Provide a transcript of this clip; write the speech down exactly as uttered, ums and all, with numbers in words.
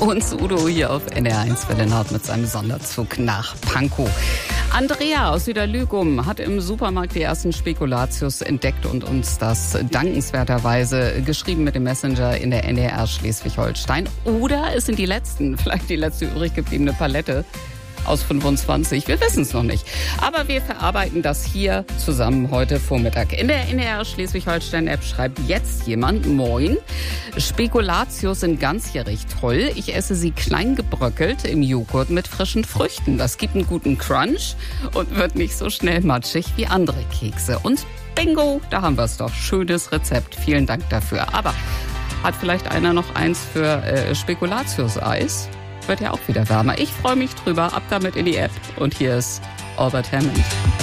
und Udo hier auf N R eins Welle Nord mit seinem Sonderzug nach Pankow. Andrea aus Süderlügum hat im Supermarkt die ersten Spekulatius entdeckt und uns das dankenswerterweise geschrieben mit dem Messenger in der N D R Schleswig-Holstein. Oder es sind die letzten, vielleicht die letzte übrig gebliebene Palette aus fünfundzwanzig. Wir wissen es noch nicht. Aber wir verarbeiten das hier zusammen heute Vormittag. In der N D R Schleswig-Holstein-App schreibt jetzt jemand: Moin. Spekulatius sind ganzjährig toll. Ich esse sie klein gebröckelt im Joghurt mit frischen Früchten. Das gibt einen guten Crunch und wird nicht so schnell matschig wie andere Kekse. Und bingo, da haben wir es doch. Schönes Rezept. Vielen Dank dafür. Aber hat vielleicht einer noch eins für äh, Spekulatius-Eis? Wird ja auch wieder wärmer. Ich freue mich drüber. Ab damit in die App. Und hier ist Albert Hammond.